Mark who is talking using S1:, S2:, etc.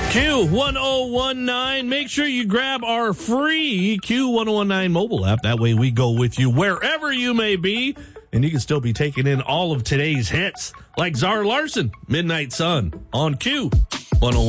S1: Q1019. Make sure you grab our free Q1019 mobile app. That way we go with you wherever you may be. And you can still be taking in all of today's hits, like Zara Larson, Midnight Sun, on Q1019.